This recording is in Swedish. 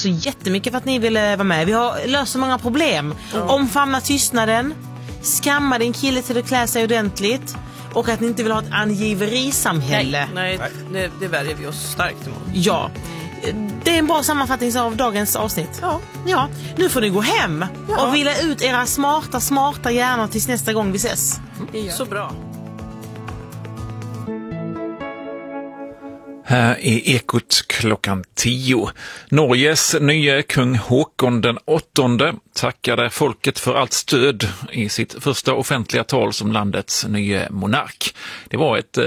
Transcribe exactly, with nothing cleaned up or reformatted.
så jättemycket för att ni ville vara med. Vi har löst så många problem. Mm. Omfamna tystnaden, skamma din kille till att klä sig ordentligt och att ni inte vill ha ett angiverisamhälle. Nej, nej det, det värjer vi oss starkt emot. Ja, det är en bra sammanfattning av dagens avsnitt. Ja. Ja, nu får ni gå hem ja. och vila ut era smarta, smarta hjärnor tills nästa gång vi ses. Mm. Så bra. Här är Ekot klockan tio. Norges nya kung Håkon den åttonde tackade folket för allt stöd i sitt första offentliga tal som landets nya monark. Det var ett